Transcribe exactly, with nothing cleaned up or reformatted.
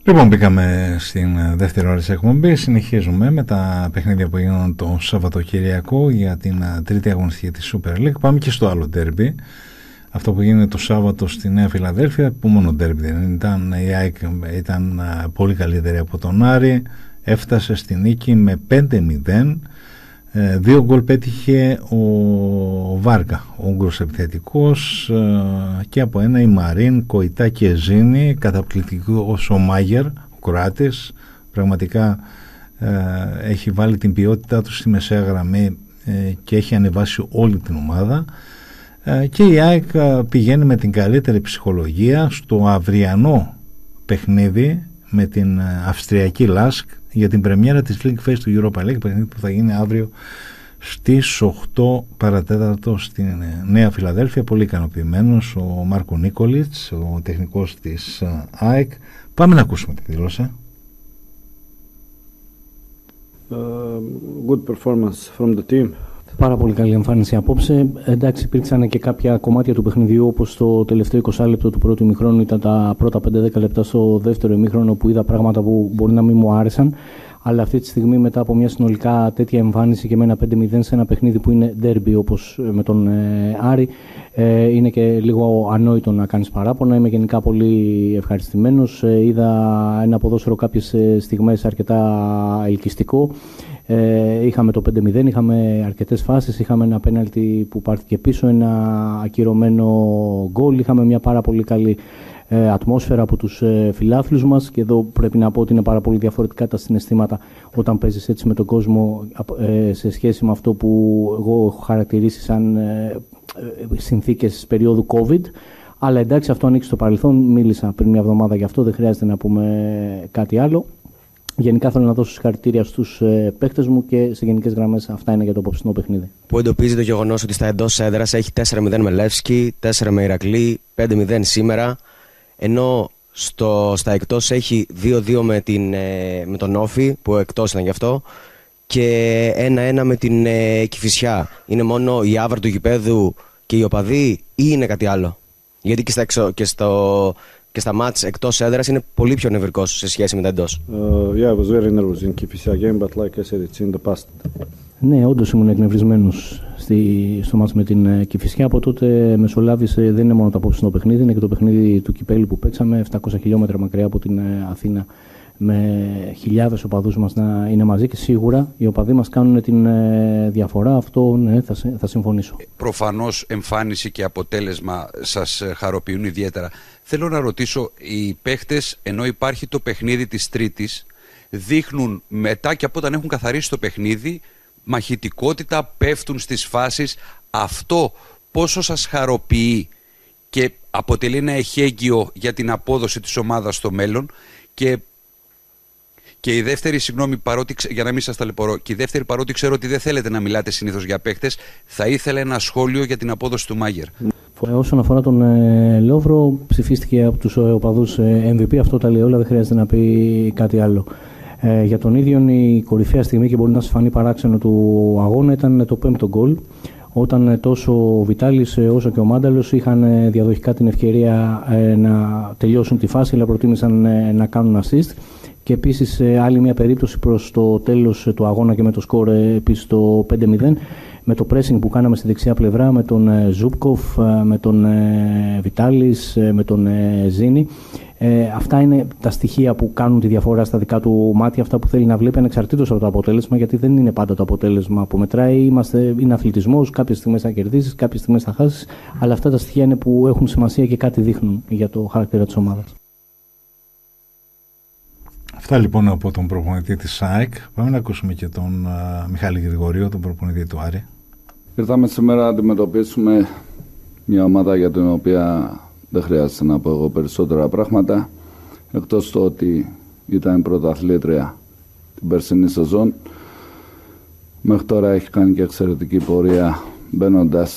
Λοιπόν, μπήκαμε στην δεύτερη ώρα της εκπομπής. Συνεχίζουμε με τα παιχνίδια που έγιναν το Σαββατοκυριακό για την τρίτη αγωνιστική της Super League. Πάμε και στο άλλο ντέρμπι. Αυτό που γίνεται το Σάββατο στη Νέα Φιλαδέλφια, που μόνο ντέρμπι δεν ήταν. Η ΑΕΚ ήταν πολύ καλύτερη από τον Άρη. Έφτασε στη νίκη με πέντε μηδέν. Δύο γκολ πέτυχε ο Βάρκα, ο Ούγγρος επιθετικός, και από ένα η Μαρίν, Κοϊτά και Ζήνη, καταπληκτικός ο Μάγερ, ο Κροάτης. Πραγματικά ε, έχει βάλει την ποιότητά του στη μεσαία γραμμή ε, και έχει ανεβάσει όλη την ομάδα, ε, και η ΑΕΚ πηγαίνει με την καλύτερη ψυχολογία στο αυριανό παιχνίδι με την Αυστριακή Λάσκ για την πρεμιέρα της League Phase του Europa League, παιχνίδι που θα γίνει αύριο στις οκτώ παρατέταρτο στην Νέα Φιλαδέλφια. Πολύ ικανοποιημένος ο Μάρκο Νίκολιτς, ο τεχνικός της ΑΕΚ. Πάμε να ακούσουμε τη δήλωση. Uh, good performance from the team. Πάρα πολύ καλή εμφάνιση απόψε. Εντάξει, υπήρξαν και κάποια κομμάτια του παιχνιδιού, όπως το τελευταίο είκοσι λεπτό του πρώτου ημιχρόνου, ήταν τα πρώτα πέντε δέκα λεπτά στο δεύτερο ημίχρονο, που είδα πράγματα που μπορεί να μην μου άρεσαν. Αλλά αυτή τη στιγμή, μετά από μια συνολικά τέτοια εμφάνιση και με ένα πέντε μηδέν σε ένα παιχνίδι που είναι derby όπως με τον ε, Άρη, ε, είναι και λίγο ανόητο να κάνεις παράπονα. Είμαι γενικά πολύ ευχαριστημένος. Ε, είδα ένα ποδόσφαιρο κάποιες στιγμές αρκετά ελκυστικό. Ε, είχαμε το πέντε μηδέν, είχαμε αρκετές φάσεις, είχαμε ένα πέναλτι που πάρθηκε πίσω, ένα ακυρωμένο γκολ, είχαμε μια πάρα πολύ καλή ε, ατμόσφαιρα από τους ε, φιλάθλους μας, και εδώ πρέπει να πω ότι είναι πάρα πολύ διαφορετικά τα συναισθήματα όταν παίζεις έτσι με τον κόσμο ε, σε σχέση με αυτό που εγώ έχω χαρακτηρίσει σαν ε, ε, συνθήκες περίοδου COVID. Αλλά εντάξει, αυτό ανοίξει στο παρελθόν, μίλησα πριν μια εβδομάδα γι' αυτό, δεν χρειάζεται να πούμε κάτι άλλο. Γενικά θέλω να δώσω συγχαρητήρια στους ε, παίκτες μου, και σε γενικές γραμμές αυτά είναι για το απόψινό παιχνίδι. Που εντοπίζει το γεγονός ότι στα εντός έδρας έχει τέσσερα μηδέν με Λεύσκι, τέσσερα με Ηρακλή, πέντε μηδέν σήμερα, ενώ στο, στα εκτός έχει δύο δύο με, την, ε, με τον Όφη, που εκτός ήταν γι' αυτό, και ένα ένα με την ε, Κηφισιά. Είναι μόνο η άβρα του γηπέδου και οι οπαδοί, ή είναι κάτι άλλο? Γιατί και, στα εξω, και στο... και στα μάτς εκτός έδρας είναι πολύ πιο νευρικός σε σχέση με τα εντός. Uh, yeah, I was very nervous in Kifisia game, but like I said, it's in the past. Ναι, όντως ήμουν εκνευρισμένος στη, στο μάτς με την uh, Κηφισιά. Από τότε μεσολάβησε, δεν είναι μόνο το απόψινό παιχνίδι, είναι και το παιχνίδι του κυπέλου που παίξαμε επτακόσια χιλιόμετρα μακριά από την uh, Αθήνα, με χιλιάδες οπαδούς μας να είναι μαζί, και σίγουρα οι οπαδοί μας κάνουν την ε, διαφορά. Αυτό ναι, θα, θα συμφωνήσω. Προφανώς εμφάνιση και αποτέλεσμα σας χαροποιούν ιδιαίτερα. Θέλω να ρωτήσω, οι παίχτες, ενώ υπάρχει το παιχνίδι της Τρίτης, δείχνουν μετά και από όταν έχουν καθαρίσει το παιχνίδι μαχητικότητα, πέφτουν στις φάσεις. Αυτό πόσο σας χαροποιεί και αποτελεί ένα εχέγγυο για την απόδοση της ομάδας στο μέλλον? Και Και η δεύτερη, συγγνώμη, παρότι, για να μην σας ταλαιπωρώ, και η δεύτερη, παρότι ξέρω ότι δεν θέλετε να μιλάτε συνήθως για παίχτες, θα ήθελα ένα σχόλιο για την απόδοση του Μάγερ. Όσον αφορά τον ε, Λόβρο, ψηφίστηκε από τους οπαδούς ε, εμ βι πι, αυτό τα λέει όλα, δεν χρειάζεται να πει κάτι άλλο. Ε, για τον ίδιο, η κορυφαία στιγμή, και μπορεί να σας φανεί παράξενο, του αγώνα ήταν το πέμπτο γκολ, όταν τόσο ο Βιτάλης όσο και ο Μάνταλος είχαν διαδοχικά την ευκαιρία ε, να τελειώσουν τη φάση, αλλά προτίμησαν ε, να κάνουν assist. Και επίσης άλλη μια περίπτωση προς το τέλος του αγώνα και με το σκορ επίσης το πέντε μηδέν, με το pressing που κάναμε στη δεξιά πλευρά με τον Ζούπκοφ, με τον Βιτάλης, με τον Ζήνη. Ε, αυτά είναι τα στοιχεία που κάνουν τη διαφορά στα δικά του μάτια, αυτά που θέλει να βλέπει ανεξαρτήτως από το αποτέλεσμα, γιατί δεν είναι πάντα το αποτέλεσμα που μετράει. Είμαστε, είναι αθλητισμός, κάποιες στιγμές θα κερδίσεις, κάποιες στιγμές θα χάσεις, αλλά αυτά τα στοιχεία είναι που έχουν σημασία και κάτι δείχνουν για το χαρακτήρα της ομάδας. Αυτά λοιπόν από τον προπονητή της ΑΕΚ. Πάμε να ακούσουμε και τον uh, Μιχάλη Γρηγορίου, τον προπονητή του Άρη. Ήρθαμε σήμερα να αντιμετωπίσουμε μια ομάδα για την οποία δεν χρειάζεται να πω εγώ περισσότερα πράγματα, εκτός το ότι ήταν πρωταθλήτρια την περσινή σεζόν. Μέχρι τώρα έχει κάνει και εξαιρετική πορεία, μπαίνοντας